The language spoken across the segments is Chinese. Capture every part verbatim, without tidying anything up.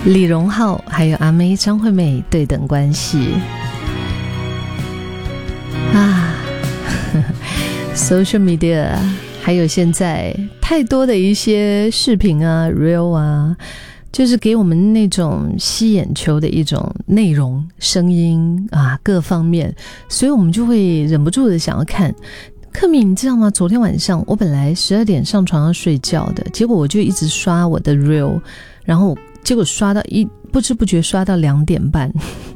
李荣浩还有阿妹张惠妹对等关系啊social media 还有现在太多的一些视频啊 real 啊，就是给我们那种吸眼球的一种内容声音啊各方面，所以我们就会忍不住的想要看。克敏你知道吗，昨天晚上我本来十二点上床要睡觉的，结果我就一直刷我的 reel， 然后结果刷到一不知不觉刷到两点半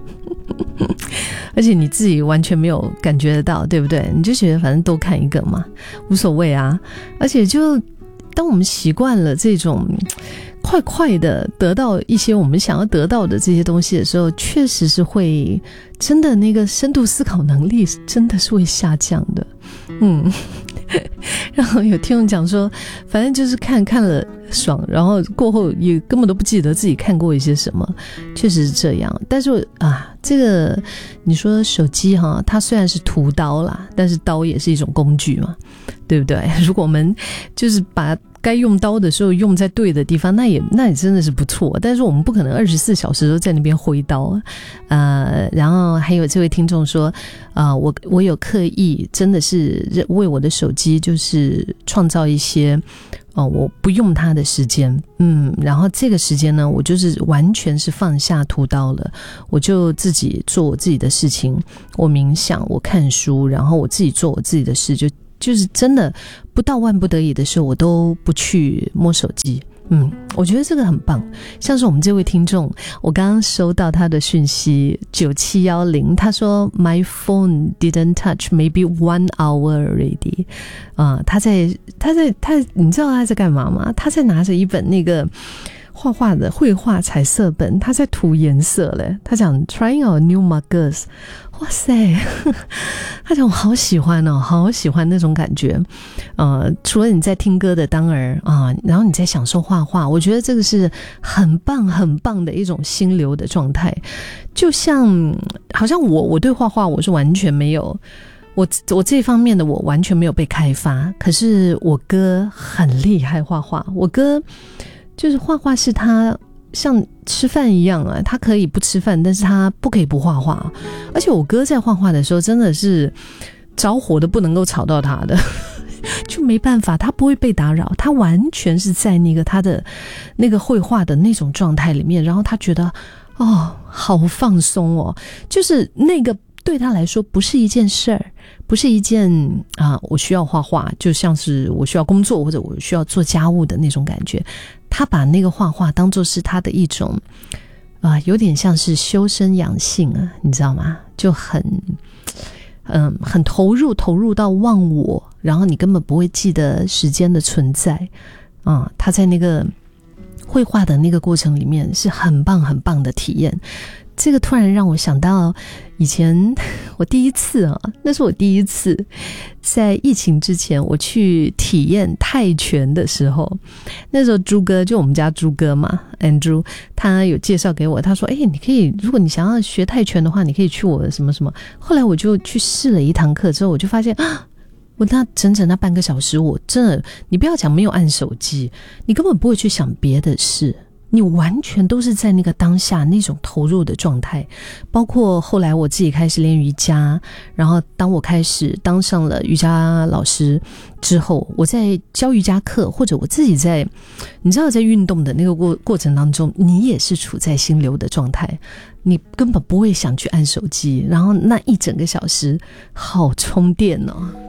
而且你自己完全没有感觉得到，对不对？你就觉得反正多看一个嘛，无所谓啊。而且就当我们习惯了这种快快的得到一些我们想要得到的这些东西的时候，确实是会真的那个深度思考能力真的是会下降的。嗯，然后有听众讲说反正就是看看了爽，然后过后也根本都不记得自己看过一些什么，确实是这样。但是啊，这个你说手机哈，它虽然是屠刀啦，但是刀也是一种工具嘛，对不对？如果我们就是把该用刀的时候用在对的地方，那也那也真的是不错。但是我们不可能二十四小时都在那边挥刀。呃，然后还有这位听众说，啊、呃，我我有刻意真的是为我的手机就是创造一些，哦、呃，我不用它的时间，嗯，然后这个时间呢，我就是完全是放下屠刀了，我就自己做我自己的事情，我冥想，我看书，然后我自己做我自己的事，就。就是真的不到万不得已的时候我都不去摸手机。嗯，我觉得这个很棒。像是我们这位听众，我刚刚收到他的讯息九七一零，他说 My phone didn't touch maybe one hour already。 啊、呃，他在他在他你知道他在干嘛吗？他在拿着一本那个画画的绘画彩色本，他在涂颜色嘞。他讲 trying our new markers， 哇塞他讲我好喜欢哦，好喜欢那种感觉。呃，除了你在听歌的当儿啊、呃，然后你在享受画画，我觉得这个是很棒很棒的一种心流的状态。就像好像我我对画画我是完全没有我我这方面的我完全没有被开发，可是我哥很厉害画画，我哥就是画画是他像吃饭一样啊，他可以不吃饭，但是他不可以不画画。而且我哥在画画的时候真的是着火的不能够吵到他的就没办法，他不会被打扰，他完全是在那个他的那个绘画的那种状态里面，然后他觉得哦好放松哦，就是那个对他来说不是一件事儿，不是一件啊、呃，我需要画画，就像是我需要工作或者我需要做家务的那种感觉。他把那个画画当作是他的一种啊、呃，有点像是修身养性啊，你知道吗？就很嗯，很投入，投入到忘我，然后你根本不会记得时间的存在啊、嗯。他在那个绘画的那个过程里面是很棒很棒的体验。这个突然让我想到以前我第一次啊，那是我第一次在疫情之前我去体验泰拳的时候，那时候朱哥就我们家朱哥嘛 Andrew， 他有介绍给我，他说哎、欸，你可以如果你想要学泰拳的话，你可以去我的什么什么。后来我就去试了一堂课之后，我就发现啊，我那整整那半个小时，我真的你不要讲没有按手机，你根本不会去想别的事，你完全都是在那个当下那种投入的状态。包括后来我自己开始练瑜伽，然后当我开始当上了瑜伽老师之后，我在教瑜伽课或者我自己在你知道在运动的那个过过程当中，你也是处在心流的状态，你根本不会想去按手机，然后那一整个小时好充电哦。